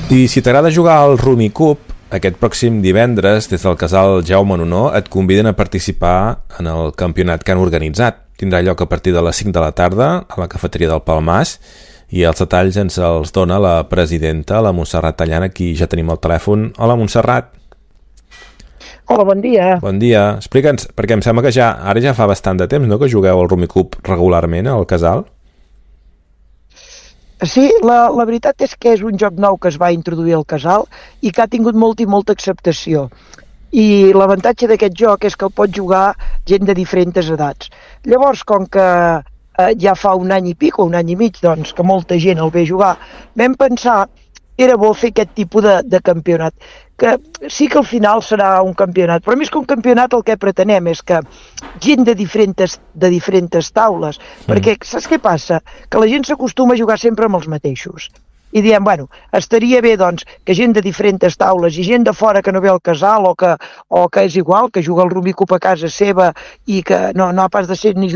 I si t'agrada jugar al Rummikub, aquest pròxim divendres, des del casal Jaume Nonó, et conviden a participar en el campionat que han organitzat. Tindrà lloc a partir de les 5 de la tarda a la cafeteria del Palmàs i els detalls ens els dona la presidenta, la Montserrat Tallana, qui ja tenim al telèfon. Hola, Montserrat. Hola, bon dia. Bon dia. Explica'ns, perquè em sembla que ara ja fa bastant de temps, no?, que jugueu al Rummikub regularment al casal. Sí, la veritat és que és un joc nou que es va introduir al casal i que ha tingut molta acceptació. I l'avantatge d'aquest joc és que el pot jugar gent de diferents edats. Llavors, com que ja fa un any i pico, un any i mig, doncs, que molta gent el ve a jugar, vam pensar que era bo fer aquest tipus de campionat, que sí que al final serà un campionat, però més que un campionat el que pretenem és que gent de diferents taules, perquè saps què passa? Que la gent s'acostuma a jugar sempre amb els mateixos. I diem, bueno, estaria bé doncs que gent de diferents taules i gent de fora que no ve al casal o que és igual, que juga al Rummikub a casa seva i que no ha pas de ser ni